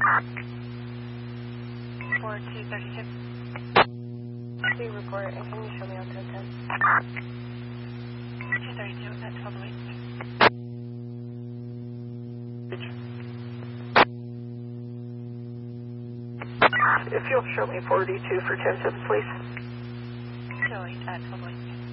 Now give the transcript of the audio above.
4232. Do you report and can you show me on 1010? 232 at 1208. If you'll show me 42 for 10-7, please. 208 at 1208.